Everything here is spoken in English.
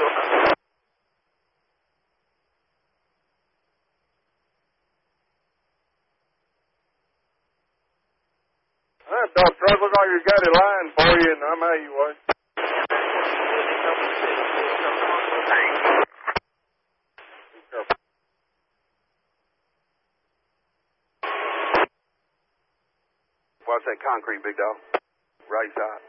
That dog truck looks like it's got a line for you, and I'm out your way. Watch that concrete, big dog. Right side.